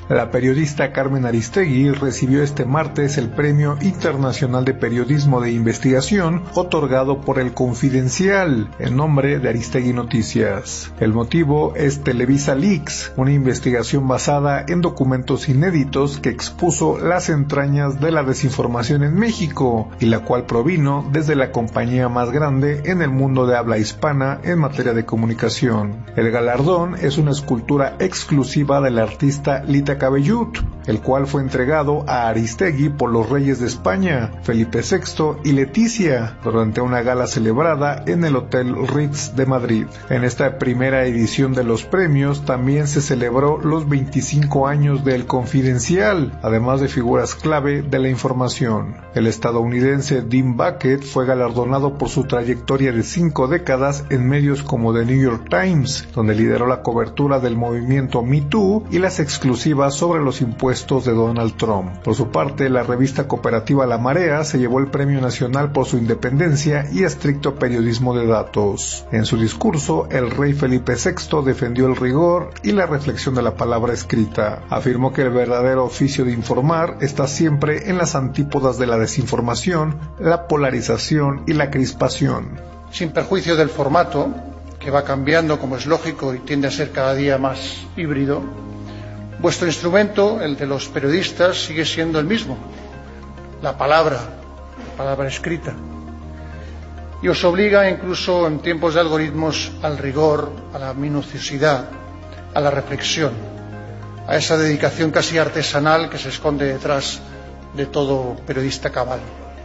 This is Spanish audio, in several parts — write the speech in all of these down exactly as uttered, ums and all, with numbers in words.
La periodista Carmen Aristegui recibió este martes el Premio Internacional de Periodismo de Investigación otorgado por El Confidencial, en nombre de Aristegui Noticias. El motivo es Televisa Leaks, una investigación basada en documentos inéditos que expuso las entrañas de la desinformación en México y la cual provino desde la compañía más grande en el mundo de habla hispana en materia de comunicación. El galardón es una escultura exclusiva del artista Lita Cabellut, el cual fue entregado a Aristegui por los reyes de España, Felipe sexto y Leticia, durante una gala celebrada en el Hotel Ritz de Madrid. En esta primera edición de los premios también se celebró los veinticinco años de El Confidencial, además de figuras clave de la información. El estadounidense Dean Bucket fue galardonado por su trayectoria de cinco décadas en medios como The New York Times, donde lideró la cobertura del movimiento Me Too y las exclusivas sobre los impuestos de Donald Trump. Por su parte, la revista cooperativa La Marea se llevó el Premio Nacional por su independencia y estricto periodismo de datos. En su discurso, el rey Felipe sexto defendió el rigor y la reflexión de la palabra escrita. Afirmó que el verdadero oficio de informar está siempre en las antípodas de la desinformación, la polarización y la crispación. Sin perjuicio del formato, que va cambiando como es lógico y tiende a ser cada día más híbrido, vuestro instrumento, el de los periodistas, sigue siendo el mismo, la palabra, la palabra escrita. Y os obliga, incluso en tiempos de algoritmos, al rigor, a la minuciosidad, a la reflexión, a esa dedicación casi artesanal que se esconde detrás de todo periodista cabal.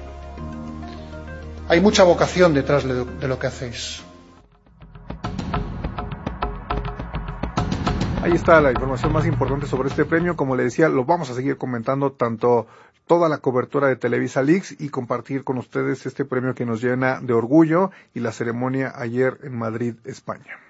Hay mucha vocación detrás de lo que hacéis. Ahí está la información más importante sobre este premio. Como le decía, lo vamos a seguir comentando tanto toda la cobertura de Televisa Leaks y compartir con ustedes este premio que nos llena de orgullo y la ceremonia ayer en Madrid, España.